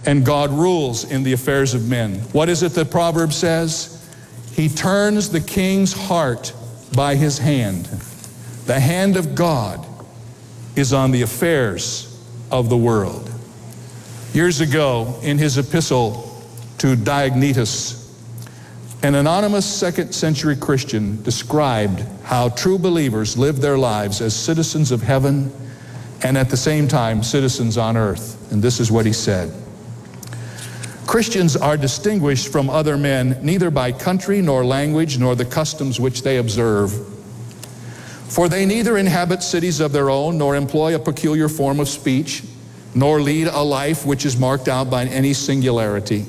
and God rules in the affairs of men. What is it that Proverbs says? He turns the king's heart by his hand. The hand of God is on the affairs of the world. Years ago, in his epistle to Diognetus, an anonymous second-century Christian described how true believers live their lives as citizens of heaven and at the same time citizens on earth. And this is what he said. Christians are distinguished from other men neither by country nor language nor the customs which they observe. For they neither inhabit cities of their own nor employ a peculiar form of speech nor lead a life which is marked out by any singularity.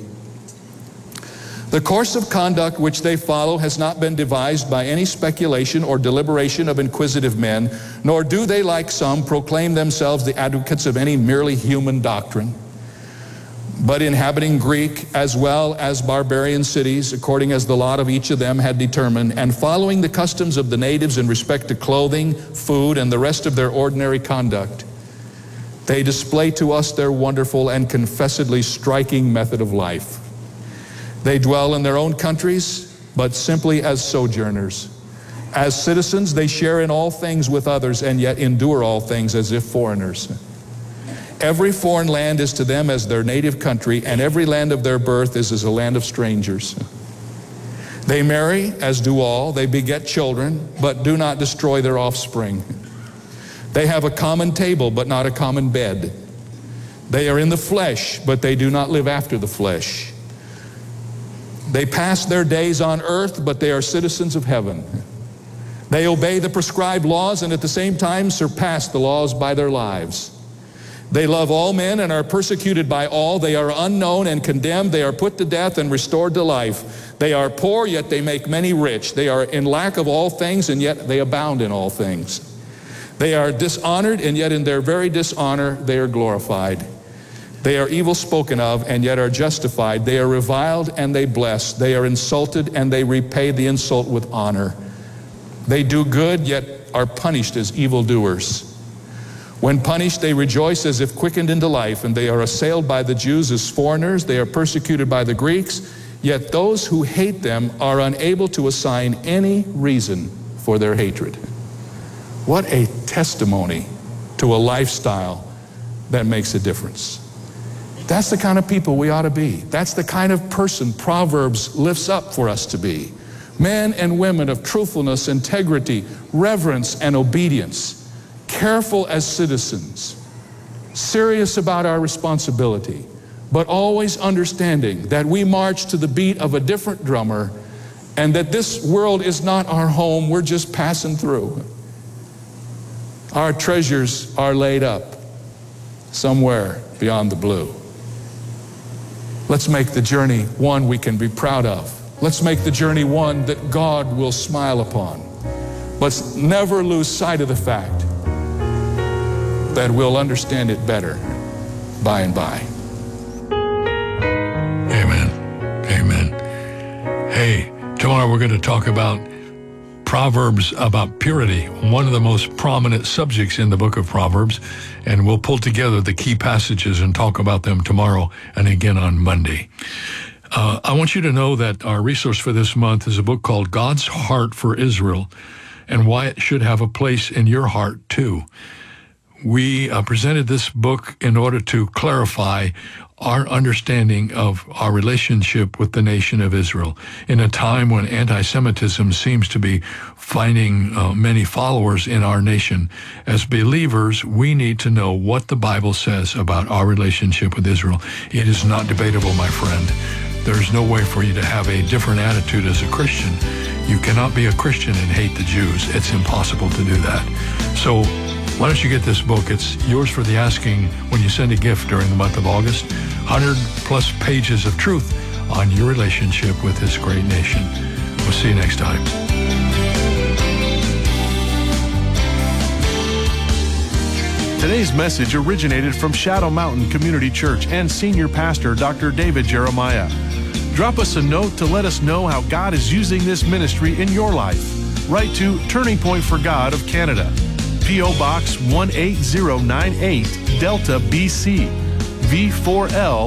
The course of conduct which they follow has not been devised by any speculation or deliberation of inquisitive men, nor do they, like some, proclaim themselves the advocates of any merely human doctrine. But inhabiting Greek as well as barbarian cities, according as the lot of each of them had determined, and following the customs of the natives in respect to clothing, food, and the rest of their ordinary conduct, they display to us their wonderful and confessedly striking method of life. They dwell in their own countries, but simply as sojourners. As citizens, they share in all things with others, and yet endure all things as if foreigners. Every foreign land is to them as their native country, and every land of their birth is as a land of strangers. They marry, as do all. They beget children, but do not destroy their offspring. They have a common table, but not a common bed. They are in the flesh, but they do not live after the flesh. They pass their days on earth, but they are citizens of heaven. They obey the prescribed laws and at the same time surpass the laws by their lives. They love all men and are persecuted by all. They are unknown and condemned. They are put to death and restored to life. They are poor, yet they make many rich. They are in lack of all things, and yet they abound in all things. They are dishonored, and yet in their very dishonor they are glorified. They are evil spoken of, and yet are justified. They are reviled, and they bless. They are insulted, and they repay the insult with honor. They do good, yet are punished as evildoers. When punished, they rejoice as if quickened into life, and they are assailed by the Jews as foreigners. They are persecuted by the Greeks, yet those who hate them are unable to assign any reason for their hatred. What a testimony to a lifestyle that makes a difference. That's the kind of people we ought to be. That's the kind of person Proverbs lifts up for us to be. Men and women of truthfulness, integrity, reverence, and obedience. Careful as citizens, serious about our responsibility, but always understanding that we march to the beat of a different drummer and that this world is not our home, we're just passing through. Our treasures are laid up somewhere beyond the blue. Let's make the journey one we can be proud of. Let's make the journey one that God will smile upon. Let's never lose sight of the fact that we'll understand it better by and by. Amen. Amen. Hey, tomorrow we're going to talk about Proverbs about purity, one of the most prominent subjects in the book of Proverbs, and we'll pull together the key passages and talk about them tomorrow and again on Monday. I want you to know that our resource for this month is a book called God's Heart for Israel and Why It Should Have a Place in Your Heart Too. We presented this book in order to clarify our understanding of our relationship with the nation of Israel in a time when anti-Semitism seems to be finding many followers in our nation. As believers, we need to know what the Bible says about our relationship with Israel. It is not debatable, my friend. There's no way for you to have a different attitude as a Christian. You cannot be a Christian and hate the Jews. It's impossible to do that. So why don't you get this book? It's yours for the asking when you send a gift during the month of August. 100+ pages of truth on your relationship with this great nation. We'll see you next time. Today's message originated from Shadow Mountain Community Church and Senior Pastor Dr. David Jeremiah. Drop us a note to let us know how God is using this ministry in your life. Write to Turning Point for God of Canada, P.O. Box 18098, Delta, BC, V4L